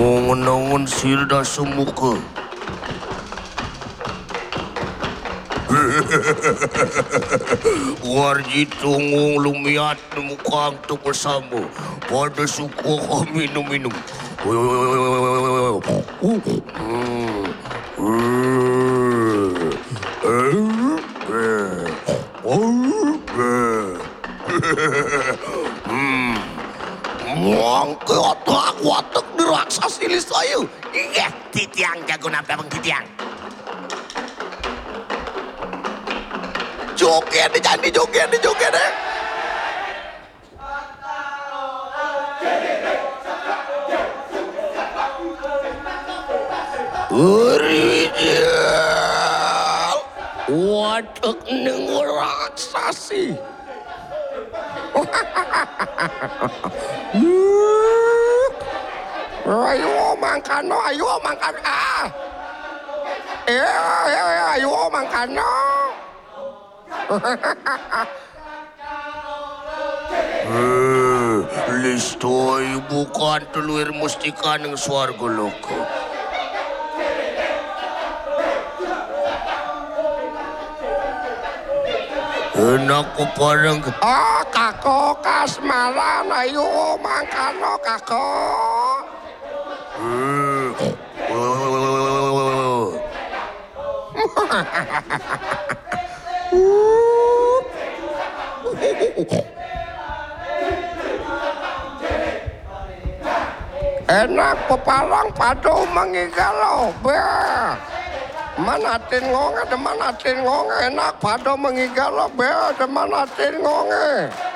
Ngongon sirda semuka. Warji tunggung lumiat muka tu bersama. Pada suku kami minum-minum. Mangke otak watak diraksasi lisayu. Iya, titiang jago nampak bang titiang. Joget deh, jangan dijoget deh. Original, watak nengu raksasi. Ayo makan ah. Ayo makan. Listoi bukan telur mustika ng swarga loka. Enak ko parang kako kasmaran ayo mangkano kako. Enak pepalang padu mengigalo be. Manatin ngonge enak padu mengigalo be manatin ngonge.